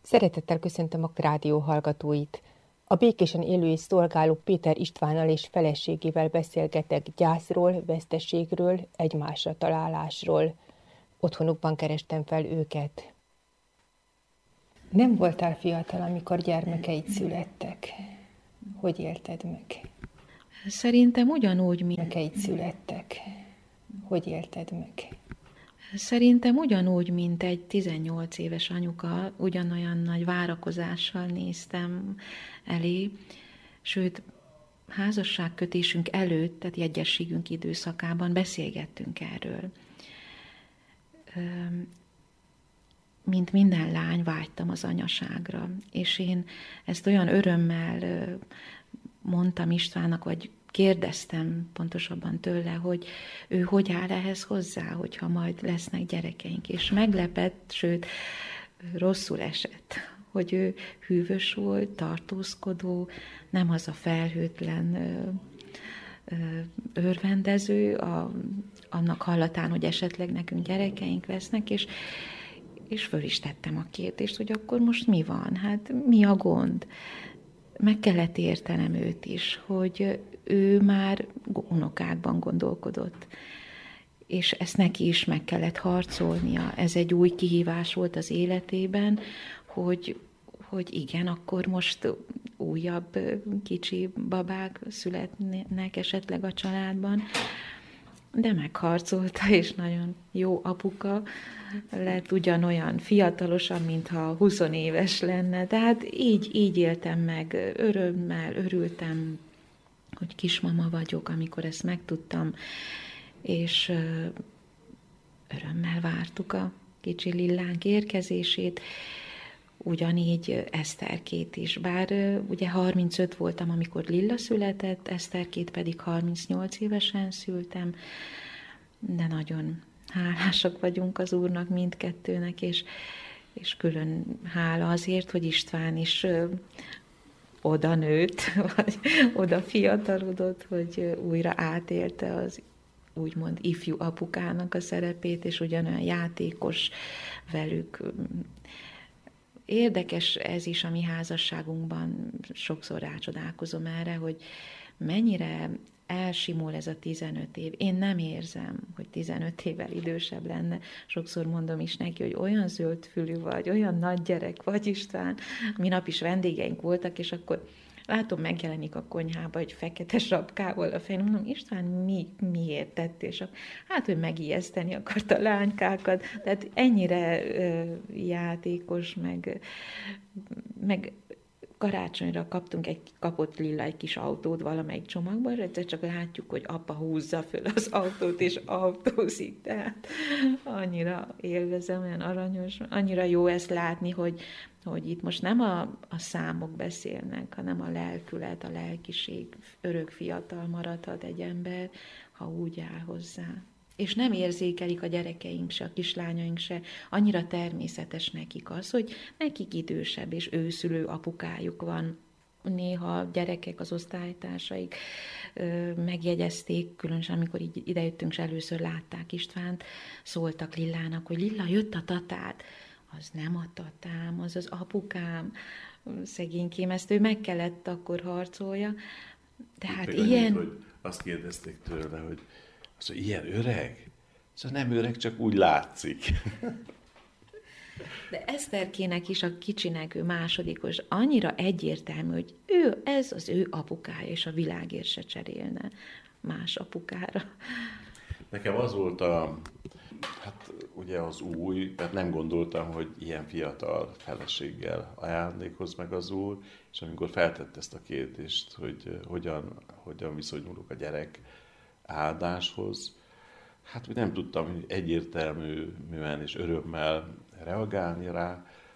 Szeretettel köszöntöm a rádió hallgatóit. A békésen élő és szolgáló Péter Istvánnal és feleségével beszélgetek gyászról, veszteségről, egymásra találásról. Otthonukban kerestem fel őket. Nem voltál fiatal, amikor gyermekeid születtek. Hogy élted meg? Szerintem ugyanúgy, Gyermekeid születtek. Hogy élted meg? Szerintem ugyanúgy, mint egy 18 éves anyuka, ugyanolyan nagy várakozással néztem elé, sőt, házasságkötésünk előtt, tehát jegyességünk időszakában beszélgettünk erről. Mint minden lány vágytam az anyaságra, és én ezt olyan örömmel mondtam Istvánnak, vagy kérdeztem pontosabban tőle, hogy ő hogy áll ehhez hozzá, hogyha majd lesznek gyerekeink. És meglepett, sőt, rosszul esett, hogy ő hűvös volt, tartózkodó, nem az a felhőtlen örvendező, annak hallatán, hogy esetleg nekünk gyerekeink lesznek, és föl is tettem a kérdést, hogy akkor most mi van? Hát mi a gond? Meg kellett értenem őt is, hogy ő már unokákban gondolkodott, és ezt neki is meg kellett harcolnia. Ez egy új kihívás volt az életében, hogy igen, akkor most újabb kicsi babák születnek esetleg a családban, de megharcolta, és nagyon jó apuka lett, ugyanolyan fiatalosan, mintha 20 éves lenne. Tehát így éltem meg, örömmel, örültem, hogy kismama vagyok, amikor ezt megtudtam, és örömmel vártuk a kicsi Lillánk érkezését, ugyanígy Eszterkét is. Bár ugye 35 voltam, amikor Lilla született, Eszterkét pedig 38 évesen szültem, de nagyon hálásak vagyunk az Úrnak mindkettőnek, és külön hála azért, hogy István is oda nőtt, vagy oda fiatalodott, hogy újra átélte az úgymond ifjú apukának a szerepét, és ugyanolyan játékos velük. Érdekes ez is a mi házasságunkban, sokszor rácsodálkozom erre, hogy mennyire elsimul ez a 15 év. Én nem érzem, hogy 15 évvel idősebb lenne. Sokszor mondom is neki, hogy olyan zöldfülű vagy, olyan nagy gyerek vagy, István. Minap is vendégeink voltak, és akkor látom, megjelenik a konyhába egy fekete sapkával a fején, mondom, István, miért tett? És hát, hogy megijeszteni akarta a lánykákat, tehát ennyire játékos, meg karácsonyra kapott Lilla egy kis autót valamelyik csomagban, és egyszer csak látjuk, hogy apa húzza föl az autót, és autózik, tehát annyira élvezem, olyan aranyos, annyira jó ezt látni, hogy itt most nem a számok beszélnek, hanem a lelkület, a lelkiség, örök fiatal maradhat egy ember, ha úgy áll hozzá. És nem érzékelik a gyerekeink se, a kislányaink se, annyira természetes nekik az, hogy nekik idősebb és őszülő apukájuk van. Néha a gyerekek, az osztálytársaik megjegyezték, különösen amikor így idejöttünk, és először látták Istvánt, szóltak Lillának, hogy Lilla, jött a tatád. Az nem a tatám, az az apukám, szegénykém, ezt ő meg kellett akkor harcolja. Tehát ilyen... Annyit, hogy azt kérdezték tőle, hogy ilyen öreg? Szóval nem öreg, csak úgy látszik. De Eszterkének is, a kicsinek, ő másodikos, annyira egyértelmű, hogy ez az ő apukája, és a világért se cserélne más apukára. Nekem az volt hát ugye az új, mert nem gondoltam, hogy ilyen fiatal feleséggel ajándékoz meg az Úr, és amikor feltett ezt a kérdést, hogy hogyan viszonyulok a gyerek áldáshoz, hát nem tudtam egyértelműen és örömmel reagálni rá,